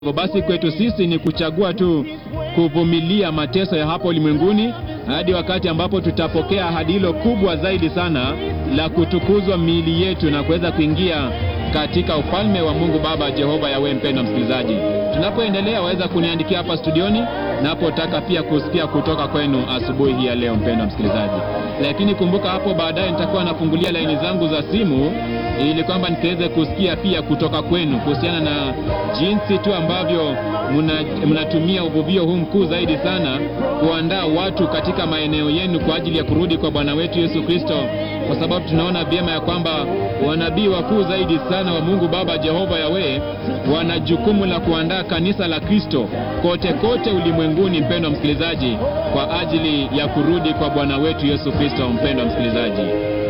Basi kwetu sisi ni kuchagua tu kuvumilia mateso ya hapo ulimwenguni hadi wakati ambapo tutapokea ahadi hilo kubwa zaidi sana la kutukuzwa miili yetu na kuweza kuingia katika ufalme wa Mungu Baba Jehova Yahweh. Mpendwa msikilizaji, tunapoendelea waweza kuniandikia hapa studioni, napotaka pia kusikia kutoka kwenu asubuhi hii ya leo, mpendwa msikilizaji. Lakini kumbuka, hapo baadaye nitakuwa nafungulia laini zangu za simu ili kwamba nikiweze kusikia pia kutoka kwenu kuhusiana na jinsi tu ambavyo mnatumia uvuvio huu mkuu zaidi sana kuandaa watu katika maeneo yenu kwa ajili ya kurudi kwa Bwana wetu Yesu Kristo, kwa sababu tunaona vyema ya kwamba wanabii wakuu zaidi sana wa Mungu Baba Jehova Yahweh wana jukumu la kuandaa kanisa la Kristo kote kote ulimwenguni, mpendwa msikilizaji, kwa ajili ya kurudi kwa Bwana wetu Yesu Kristo. Mpendwa msikilizaji,